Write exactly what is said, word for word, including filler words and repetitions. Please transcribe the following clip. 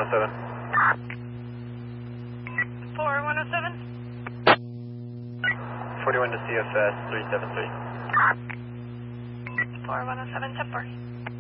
oh seven. four one oh seven. forty-one to C F S three seven three. four one oh seven, ten four.